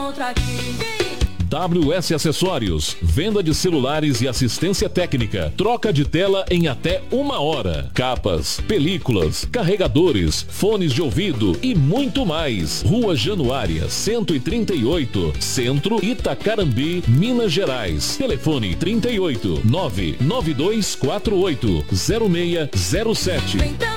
encontra aqui. WS Acessórios, venda de celulares e assistência técnica, troca de tela em até 1 hora, capas, películas, carregadores, fones de ouvido e muito mais. Rua Januária, 138, Centro, Itacarambi, Minas Gerais. Telefone 38 99248 0607.